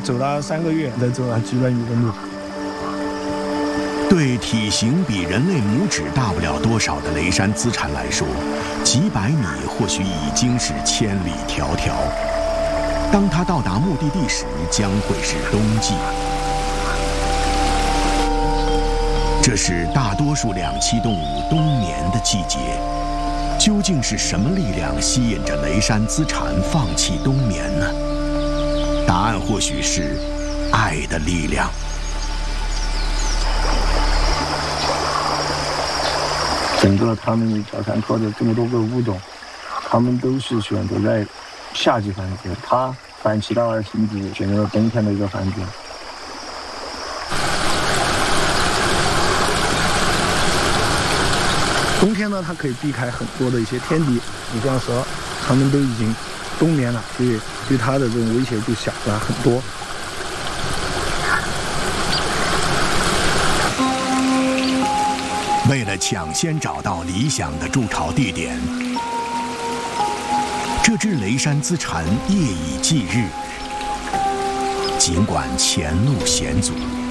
走了3个月，再走了几百米的路。 对体型比人类拇指大不了多少的雷山资产来说，几百米或许已经是千里迢迢。当他到达目的地时，将会是冬季。这是大多数两栖动物冬眠的季节。究竟是什么力量吸引着雷山资产放弃冬眠呢？答案或许是爱的力量。 整个他们小山科的这么多个物种，他们都是选择在夏季繁殖，它反其道而行之，选择了冬天的一个繁殖。冬天呢，它可以避开很多的一些天敌，你像蛇，它们都已经冬眠了，所以对它的这种威胁就小了很多。 为了抢先找到理想的筑巢地点，这只雷山资产夜以继日，尽管前路险阻。